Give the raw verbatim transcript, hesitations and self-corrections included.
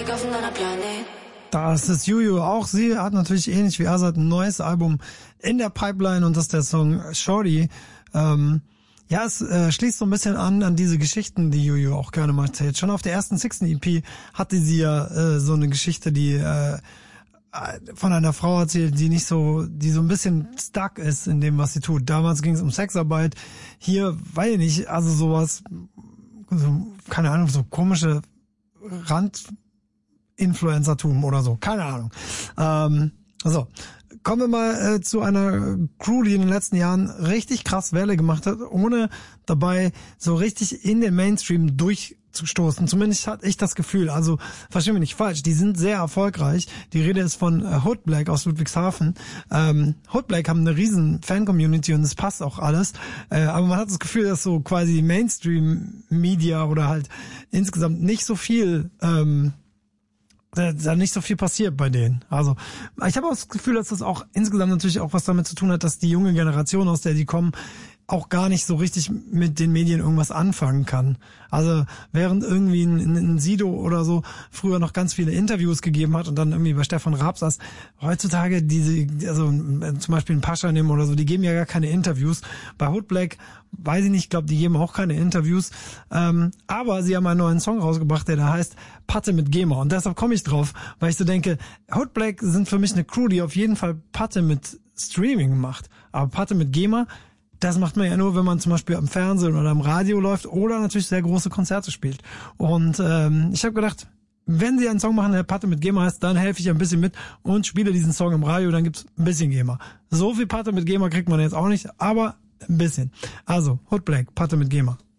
Das ist Juju. Auch sie hat natürlich ähnlich wie Azad ein neues Album in der Pipeline und das ist der Song Shorty. Ähm, ja, es äh, schließt so ein bisschen an an diese Geschichten, die Juju auch gerne mal erzählt. Schon auf der ersten Sixten E P hatte sie ja äh, so eine Geschichte, die äh, von einer Frau erzählt, die nicht so, die so ein bisschen stuck ist in dem, was sie tut. Damals ging es um Sexarbeit. Hier, weiß ich nicht, also sowas, so, keine Ahnung, so komische Rand-Influencertum oder so, keine Ahnung. Ähm, so, kommen wir mal äh, zu einer Crew, die in den letzten Jahren richtig krass Welle gemacht hat, ohne dabei so richtig in den Mainstream durchzustoßen. Zumindest hatte ich das Gefühl. Also, versteh mich nicht falsch, die sind sehr erfolgreich. Die Rede ist von äh, Hood Black aus Ludwigshafen. Ähm, Hood Black haben eine riesen Fan-Community und es passt auch alles. Äh, aber man hat das Gefühl, dass so quasi Mainstream-Media oder halt insgesamt nicht so viel... Ähm, da, da nicht so viel passiert bei denen. Also ich habe auch das Gefühl, dass das auch insgesamt natürlich auch was damit zu tun hat, dass die junge Generation, aus der die kommen, auch gar nicht so richtig mit den Medien irgendwas anfangen kann. Also während irgendwie ein, ein Sido oder so früher noch ganz viele Interviews gegeben hat und dann irgendwie bei Stefan Raab saß, heutzutage diese, also zum Beispiel ein Pascha nehmen oder so, die geben ja gar keine Interviews. Bei Hood Black weiß ich nicht, ich glaube, die geben auch keine Interviews. Ähm, aber sie haben einen neuen Song rausgebracht, der da heißt Patte mit GEMA. Und deshalb komme ich drauf, weil ich so denke, Hood Black sind für mich eine Crew, die auf jeden Fall Patte mit Streaming macht. Aber Patte mit GEMA, das macht man ja nur, wenn man zum Beispiel am Fernsehen oder am Radio läuft oder natürlich sehr große Konzerte spielt. Und ähm, ich habe gedacht, wenn sie einen Song machen, der Patte mit GEMA heißt, dann helfe ich ein bisschen mit und spiele diesen Song im Radio, dann gibt's ein bisschen GEMA. So viel Patte mit GEMA kriegt man jetzt auch nicht, aber ein bisschen. Also, Hood Black, Patte mit GEMA.